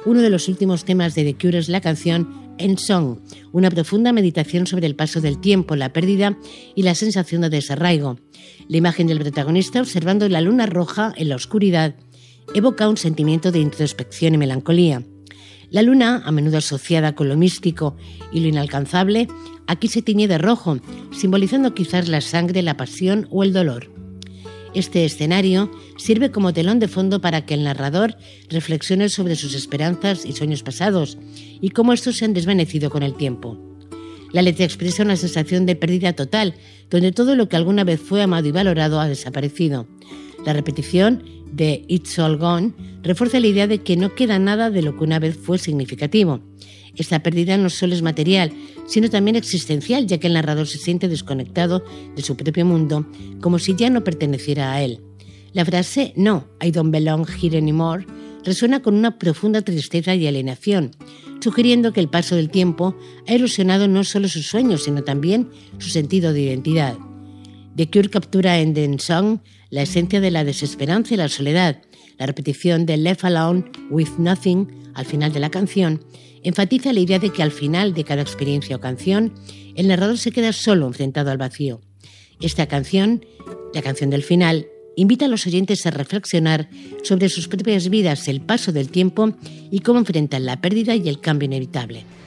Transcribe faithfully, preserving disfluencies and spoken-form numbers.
Uno de los últimos temas de The Cure es la canción End Song, una profunda meditación sobre el paso del tiempo, la pérdida y la sensación de desarraigo. La imagen del protagonista observando la luna roja en la oscuridad evoca un sentimiento de introspección y melancolía. La luna, a menudo asociada con lo místico y lo inalcanzable, aquí se tiñe de rojo, simbolizando quizás la sangre, la pasión o el dolor. Este escenario sirve como telón de fondo para que el narrador reflexione sobre sus esperanzas y sueños pasados y cómo estos se han desvanecido con el tiempo. La letra expresa una sensación de pérdida total, donde todo lo que alguna vez fue amado y valorado ha desaparecido. La repetición de It's All Gone refuerza la idea de que no queda nada de lo que una vez fue significativo. Esta pérdida no solo es material, sino también existencial, ya que el narrador se siente desconectado de su propio mundo, como si ya no perteneciera a él. La frase «No, I don't belong here anymore» resuena con una profunda tristeza y alienación, sugiriendo que el paso del tiempo ha erosionado no solo sus sueños, sino también su sentido de identidad. The Cure captura en The End Song la esencia de la desesperanza y la soledad. La repetición de Left Alone with Nothing al final de la canción enfatiza la idea de que al final de cada experiencia o canción, el narrador se queda solo enfrentado al vacío. Esta canción, la canción del final, invita a los oyentes a reflexionar sobre sus propias vidas, el paso del tiempo y cómo enfrentan la pérdida y el cambio inevitable.